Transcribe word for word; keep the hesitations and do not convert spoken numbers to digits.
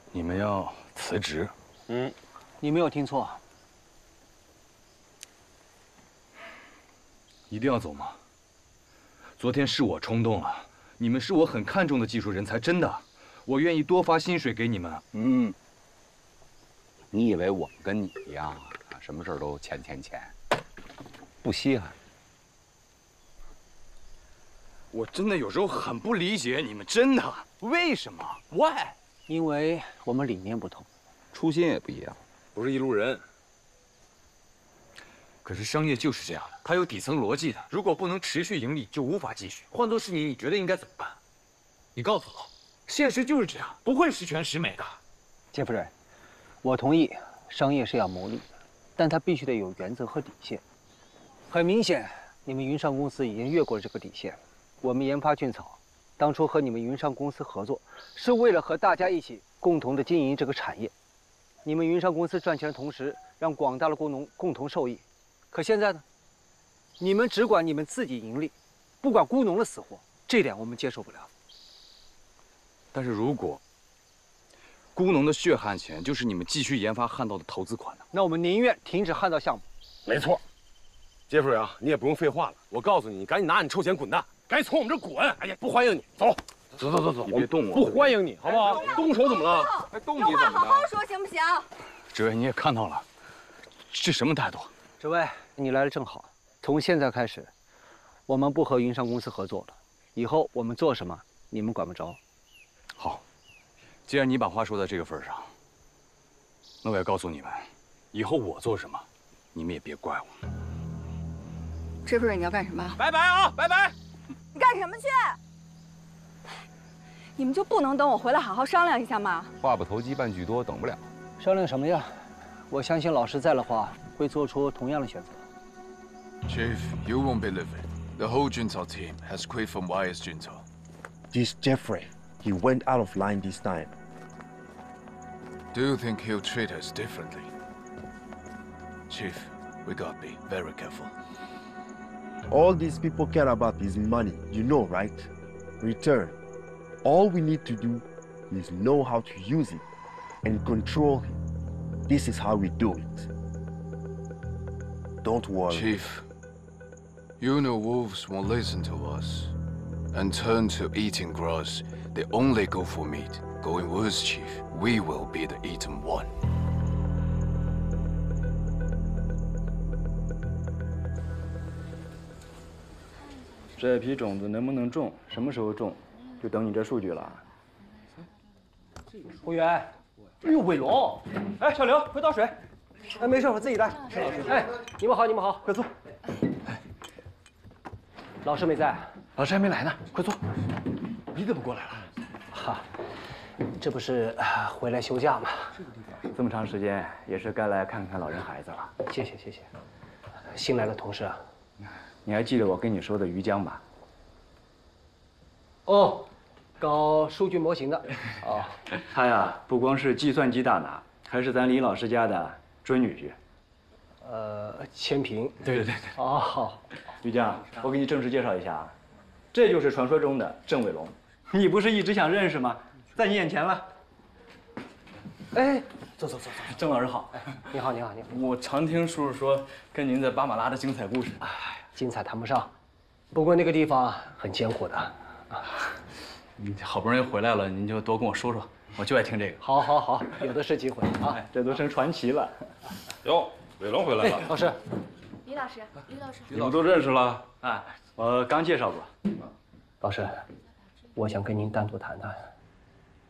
你们要辞职？ 嗯， 你没有听错。 一定要走吗？昨天是我冲动了，你们是我很看重的技术人才，真的，我愿意多发薪水给你们。 嗯，你以为我们跟你一样啊？什么事儿都钱钱钱，不稀罕。 我真的有时候很不理解你们，真的，为什么 ？Why？ 因为我们理念不同， 初心也不一样， 不是一路人。 可是商业就是这样的，它有底层逻辑的。如果不能持续盈利，就无法继续。换做是你，你觉得应该怎么办？你告诉我，现实就是这样，不会十全十美的。 杰夫瑞，我同意，商业是要牟利的，但它必须得有原则和底线。很明显，你们云上公司已经越过了这个底线。我们研发菌草，当初和你们云上公司合作，是为了和大家一起共同的经营这个产业。你们云上公司赚钱的同时，让广大的工农共同受益。可现在呢，你们只管你们自己盈利，不管工农的死活，这点我们接受不了。 但是如果工农的血汗钱就是你们继续研发旱稻的投资款呢？ 那我们宁愿停止旱稻项目。 没错，杰夫瑞啊，你也不用废话了，我告诉你，你赶紧拿你臭钱滚蛋，赶紧从我们这滚！哎呀，不欢迎你，走，走走走走， 你别动我， 不欢迎你，好不好？动手怎么了？ 还动你有话怎么的？ 好好说，行不行？ 志伟，你也看到了，这什么态度？ 志伟，你来的正好。从现在开始，我们不和云上公司合作了。以后我们做什么，你们管不着。 好，既然你把话说到这个份上，那我也告诉你们，以后我做什么，你们也别怪我。 这不是你要干什么？ 拜拜啊，拜拜！ 你干什么去？你们就不能等我回来好好商量一下吗？ 话不投机半句多，等不了。 商量什么呀？我相信老师在的话，会做出同样的选择。 Chief, you won't believe it. The whole Junta team has quit from Wire's Junta. This Jeffrey, he went out of line this time. Do you think he'll treat us differently? Chief, we gotta be very careful. All these people care about is money, you know, right? Return. All we need to do is know how to use it and control him. This is how we do it. Don't worry. Chief, you know wolves won't listen to us and turn to eating grass. They only go for meat. Going worse, Chief, we will be the eaten one. 这批种子能不能种，什么时候种，就等你这数据了。 服务员，哎呦，伟龙，哎，小刘，快倒水。哎，没事，我自己来。陈老师，哎，你们好，你们好，快坐。哎，老师没在， 老师还没来呢，快坐。你怎么过来了？ 哈，这不是啊回来休假吗？ 这么长时间，也是该来看看老人孩子了。 谢谢谢谢。新来的同事啊， 你还记得我跟你说的于江吧？ 哦，搞数据模型的。哦， 他呀，不光是计算机大拿，还是咱李老师家的准女婿。 呃，千平。 对对对对。 哦，好。 于江，我给你正式介绍一下啊，这就是传说中的郑伟龙。你不是一直想认识吗？在你眼前了。 哎，坐坐坐坐。 郑老师好。 你好，你好，你好。 我常听叔叔说跟您在巴马拉的精彩故事。 哎，精彩谈不上，不过那个地方很艰苦的。啊， 你好不容易回来了，您就多跟我说说，我就爱听这个。 好，好，好，有的是机会啊， 哎，这都成传奇了。 哟，伟龙回来了。 哎，老师， 李老师，李老师， 你们都认识了？ 哎，我刚介绍过。 老师，我想跟您单独谈谈。